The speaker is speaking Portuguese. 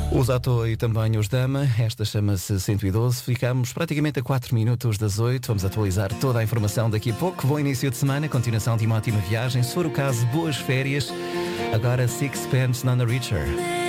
Os Atô e também os Dama, esta chama-se 112. Ficamos praticamente a 4 minutos das 8. Vamos atualizar toda a informação daqui a pouco. Bom início de semana, continuação de uma ótima viagem. Se for o caso, boas férias. Agora Sixpence None the Richer.